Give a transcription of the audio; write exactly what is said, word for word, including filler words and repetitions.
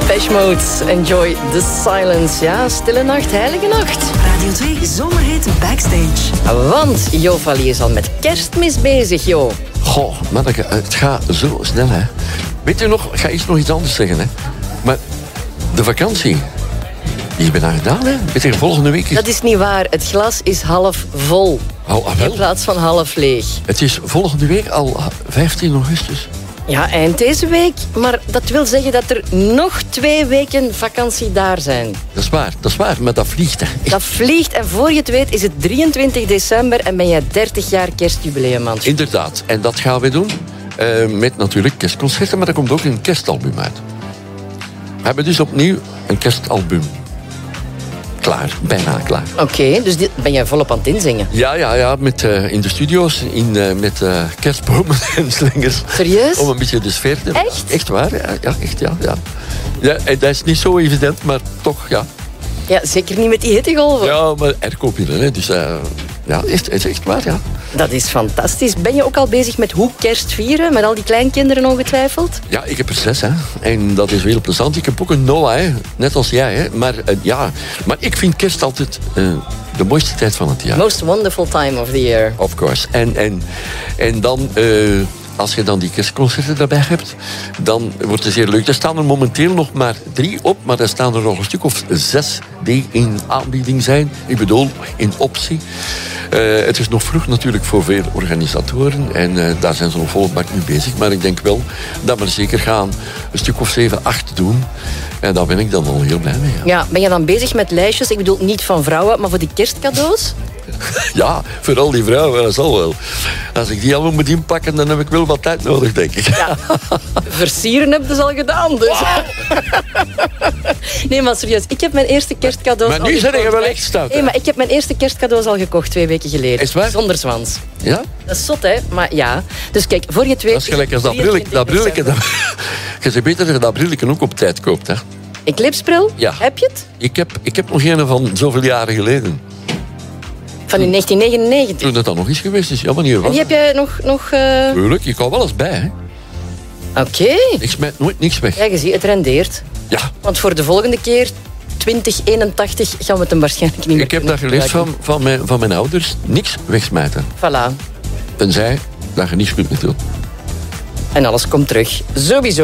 Depeche Mode, enjoy the silence. Ja, stille nacht, heilige nacht. Radio twee Zomerhit Backstage. Want Jo Valley is al met Kerstmis bezig, Jo. Goh, maar het gaat zo snel, hè. Weet je nog, ik ga iets nog iets anders zeggen, hè. Maar de vakantie, die is bijna gedaan, hè. Weet je, volgende week is... Dat is niet waar. Het glas is half vol. Oh, ah, wel. In plaats van half leeg. Het is volgende week al vijftien augustus. Ja, eind deze week. Maar dat wil zeggen dat er nog twee weken vakantie daar zijn. Dat is waar, dat is waar, maar dat vliegt, hè. Dat vliegt en voor je het weet is het drieëntwintig december en ben jij dertig jaar kerstjubileumman. Inderdaad, en dat gaan we doen. Uh, met natuurlijk kerstconcerten, maar er komt ook een kerstalbum uit. We hebben dus opnieuw een kerstalbum. Klaar, bijna klaar. Oké, okay, dus dit ben jij volop aan het inzingen? Ja, ja, ja, met, uh, in de studio's, in, uh, met uh, kerstbomen en slingers. Serieus? Om een beetje de sfeer te... Echt? Echt waar, ja, ja echt, ja, ja. Ja, en dat is niet zo evident, maar toch, ja. Ja, zeker niet met die hittegolven. Ja, maar er koop je er, hè. Dus uh, ja, echt, het is echt waar, ja. Dat is fantastisch. Ben je ook al bezig met hoe kerst vieren? Met al die kleinkinderen ongetwijfeld? Ja, ik heb er zes, hè. En dat is heel plezant. Ik heb ook een Noah, hè. Net als jij, hè. Maar, uh, ja. maar ik vind kerst altijd uh, de mooiste tijd van het jaar. Most wonderful time of the year. Of course. En, en, en dan... Uh, als je dan die kerstconcerten daarbij hebt, dan wordt het zeer leuk. Er staan er momenteel nog maar drie op, maar er staan er nog een stuk of zes die in aanbieding zijn. Ik bedoel, in optie. Uh, het is nog vroeg natuurlijk voor veel organisatoren en uh, daar zijn ze nog volop bak mee bezig. Maar ik denk wel dat we zeker gaan een stuk of zeven, acht doen. En daar ben ik dan al heel blij mee. Ja. Ja, ben je dan bezig met lijstjes? Ik bedoel, niet van vrouwen, maar voor die kerstcadeaus? Ja, vooral die vrouwen, dat zal wel. Als ik die allemaal moet inpakken, dan heb ik wel wat tijd nodig, denk ik. Ja, versieren heb je dus al gedaan, dus. Nee, maar serieus, ik heb mijn eerste kerstcadeaus maar al nu zijn gekocht. je wel echt stout. Nee, maar ik heb mijn eerste kerstcadeaus al gekocht twee weken geleden. Is het waar? Zonder zwans. Ja? Dat is zot, hè? Maar ja. Dus kijk, voor je het weet... Dat is gelijk als dat brilletje. Dat brilletje dat... Je zegt beter dat je dat brilletje ook op tijd koopt, hè? Eclipse-bril? Ja. Heb je het? Ik heb, ik heb nog een van zoveel jaren geleden. Van in negentien negenennegentig? Toen het dan nog eens geweest is. Ja, maar niet En die heb jij nog... nog uh... Tuurlijk, je kan wel eens bij, hè. Oké. Okay. Ik smijt nooit niks weg. Ja, je ziet, het rendeert. Ja. Want voor de volgende keer, twintig eenentachtig, gaan we het hem waarschijnlijk niet meer Ik heb dat geleerd van, van, mijn, van mijn ouders. Niks wegsmijten. Voilà. Tenzij dat je niets goed mee doet. En alles komt terug. Sowieso.